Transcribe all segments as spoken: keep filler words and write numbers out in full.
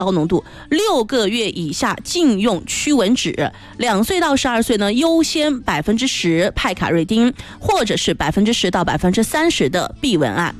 高浓度，六个月以下禁用驱蚊纸，两岁到十二岁呢优先百分之十派卡瑞丁，或者是百分之十到百分之三十的避蚊胺。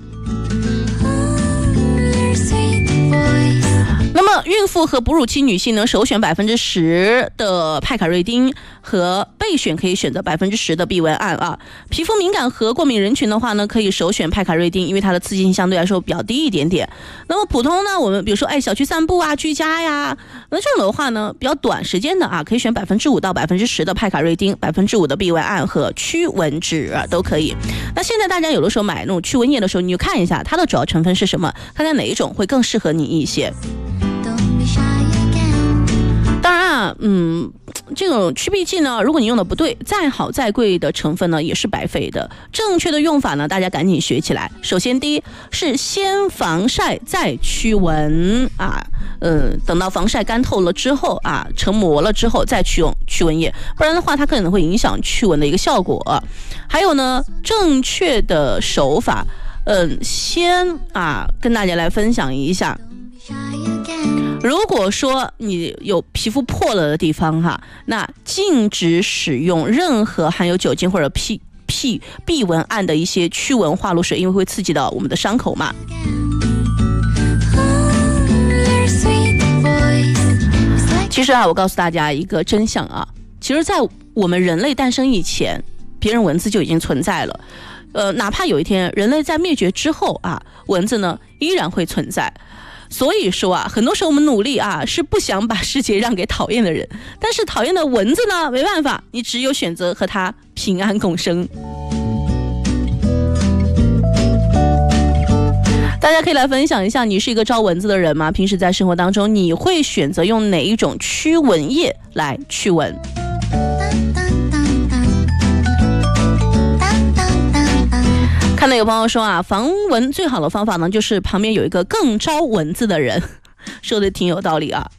那么孕妇和哺乳期女性呢，首选百分之十的派卡瑞丁，和备选可以选择百分之十的避蚊胺啊。皮肤敏感和过敏人群的话呢，可以首选派卡瑞丁，因为它的刺激性相对来说比较低一点点。那么普通呢，我们比如说哎小区散步啊、居家呀，那这种的话呢，比较短时间的啊，可以选百分之五到百分之十的派卡瑞丁，百分之五的避蚊胺和驱蚊纸、啊、都可以。那现在大家有的时候买那种驱蚊液的时候，你就看一下它的主要成分是什么，看看哪一种会更适合你一些。当然啊，嗯，这种驱避剂呢，如果你用的不对，再好再贵的成分呢，也是白费的。正确的用法呢，大家赶紧学起来。首先，第一是先防晒再驱蚊啊，呃，等到防晒干透了之后啊，成膜了之后再去用驱蚊液，不然的话，它可能会影响驱蚊的一个效果。还有呢，正确的手法，嗯、呃，先啊，跟大家来分享一下。如果说你有皮肤破了的地方哈，那禁止使用任何含有酒精或者避避避蚊胺的一些驱蚊化露水，因为会刺激到我们的伤口嘛。其实啊，我告诉大家一个真相啊，其实在我们人类诞生以前，别人蚊子就已经存在了。呃，哪怕有一天人类在灭绝之后啊，蚊子呢依然会存在。所以说啊，很多时候我们努力啊，是不想把世界让给讨厌的人，但是讨厌的蚊子呢，没办法，你只有选择和它平安共生。大家可以来分享一下，你是一个招蚊子的人吗？平时在生活当中，你会选择用哪一种驱蚊液来驱蚊？看到有朋友说啊，防蚊最好的方法呢，就是旁边有一个更招蚊子的人，说的挺有道理啊。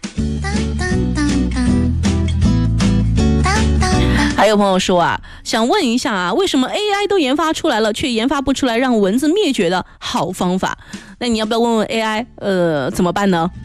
还有朋友说啊，想问一下啊，为什么 A I 都研发出来了，却研发不出来让蚊子灭绝的好方法？那你要不要问问 A I， 呃，怎么办呢？